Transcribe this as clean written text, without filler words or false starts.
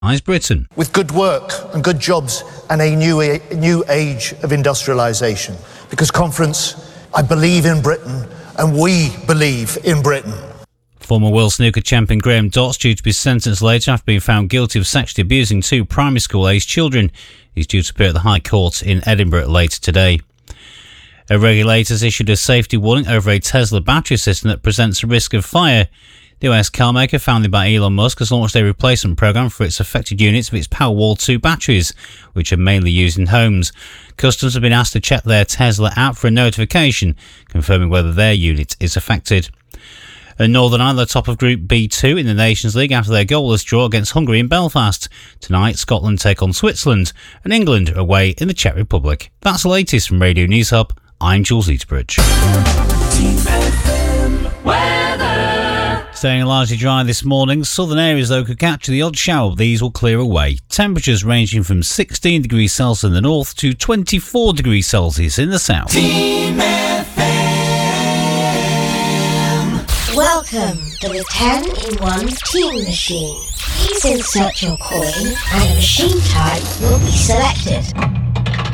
Britain. With good work and good jobs and a new age of industrialisation. Because conference, I believe in Britain and we believe in Britain. Former world snooker champion Graham Dott's due to be sentenced later after being found guilty of sexually abusing 2 primary school-aged children. He's due to appear at the High Court in Edinburgh later today. A regulator's issued a safety warning over a Tesla battery system that presents a risk of fire. The US carmaker, founded by Elon Musk, has launched a replacement program for its affected units of its Powerwall 2 batteries, which are mainly used in homes. Customers have been asked to check their Tesla app for a notification, confirming whether their unit is affected. And Northern Ireland are top of Group B2 in the Nations League after their goalless draw against Hungary in Belfast. Tonight, Scotland take on Switzerland, and England are away in the Czech Republic. That's the latest from Radio News Hub. I'm Jules Eaterbridge. Staying largely dry this morning. Southern areas, though, could catch the odd shower, but these will clear away. Temperatures ranging from 16 degrees Celsius in the north to 24 degrees Celsius in the south. Team FM. Welcome to the 10-in-1 Team Machine. Please insert your coin and a machine type will be selected.